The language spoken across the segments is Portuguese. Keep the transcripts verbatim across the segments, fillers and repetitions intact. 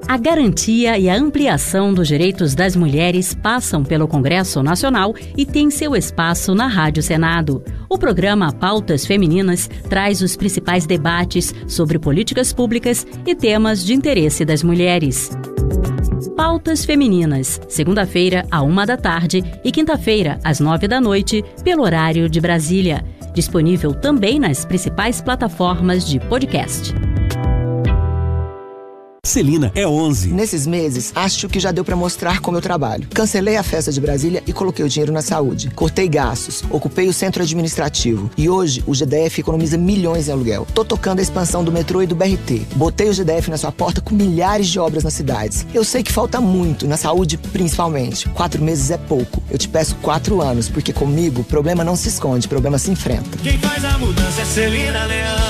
A garantia e a ampliação dos direitos das mulheres passam pelo Congresso Nacional e tem seu espaço na Rádio Senado. O programa Pautas Femininas traz os principais debates sobre políticas públicas e temas de interesse das mulheres. Pautas Femininas, segunda-feira, à uma da tarde e quinta-feira, às nove da noite, pelo horário de Brasília. Disponível também nas principais plataformas de podcast. Celina é onze. Nesses meses, acho que já deu pra mostrar como eu trabalho. Cancelei a festa de Brasília e coloquei o dinheiro na saúde. Cortei gastos, ocupei o centro administrativo. E hoje, o G D F economiza milhões em aluguel. Tô tocando a expansão do metrô e do B R T. Botei o G D F na sua porta com milhares de obras nas cidades. Eu sei que falta muito, na saúde principalmente. Quatro meses é pouco. Eu te peço quatro anos, porque comigo, problema não se esconde, problema se enfrenta. Quem faz a mudança é Celina Leão.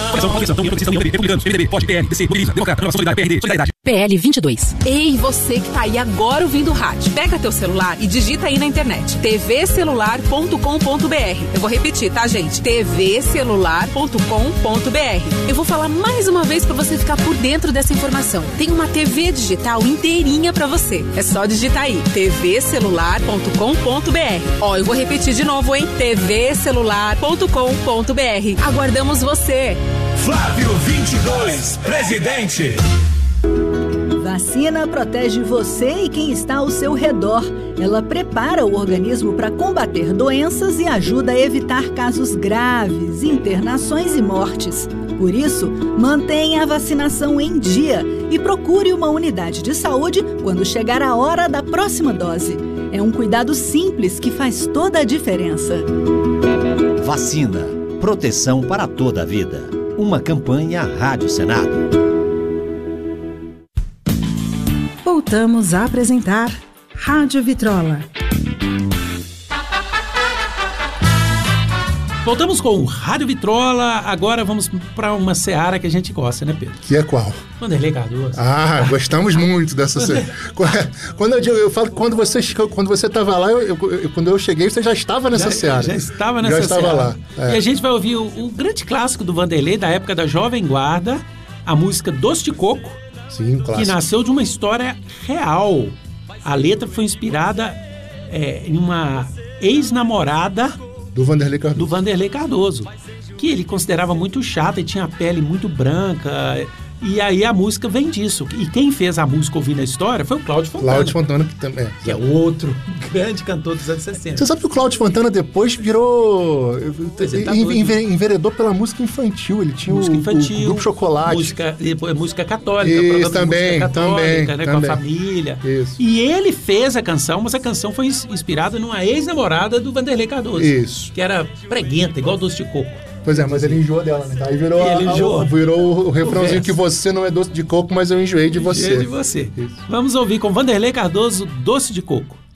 P L vinte e dois. Ei, você que tá aí agora ouvindo o rádio, pega teu celular e digita aí na internet t v celular ponto com ponto b r. Eu vou repetir, tá, gente? t v celular ponto com ponto b r. Eu vou falar mais uma vez pra você ficar por dentro dessa informação. Tem uma T V digital inteirinha pra você. É só digitar aí t v celular ponto com ponto b r. Ó, eu vou repetir de novo, hein? t v celular ponto com ponto b r. Aguardamos você. Flávio vinte e dois, presidente. Vacina protege você e quem está ao seu redor. Ela prepara o organismo para combater doenças e ajuda a evitar casos graves, internações e mortes. Por isso, mantenha a vacinação em dia e procure uma unidade de saúde quando chegar a hora da próxima dose. É um cuidado simples que faz toda a diferença. Vacina. Proteção para toda a vida. Uma campanha Rádio Senado. Voltamos a apresentar Rádio Vitrola. Voltamos com o Rádio Vitrola. Agora vamos para uma seara que a gente gosta, né, Pedro? Que é qual? Vanderlei Cardoso. Ah, gostamos muito dessa seara. Quando eu digo, eu falo que quando você quando você estava lá, eu, eu, quando eu cheguei, você já estava nessa já, seara. Já estava nessa já estava seara. lá. É. E a gente vai ouvir o, o grande clássico do Vanderlei, da época da Jovem Guarda, a música Doce de Coco. Sim, clássico. Que nasceu de uma história real. A letra foi inspirada é, em uma ex-namorada do Vanderlei Cardoso. do Vanderlei Cardoso, que ele considerava muito chata e tinha a pele muito branca. E aí a música vem disso. E quem fez a música ouvindo a história foi o Cláudio Fontana. Cláudio Fontana, que também é. Que é outro grande cantor dos anos sessenta. Você sabe que o Cláudio Fontana depois virou... enveredou pela música infantil. Ele tinha música o, infantil, o Grupo Chocolate. Música, música católica. Isso, também, música católica, também, né, também. Com a família. Isso. E ele fez a canção, mas a canção foi inspirada numa ex-namorada do Vanderlei Cardoso. Isso. Que era preguenta, igual doce de coco. Pois é, mas ele enjoou dela, né? Aí virou, ele a, enjoou. A, virou o refrãozinho o que você não é doce de coco, mas eu enjoei de você. Enjoei de você. Isso. Vamos ouvir com Vanderlei Cardoso, Doce de Coco.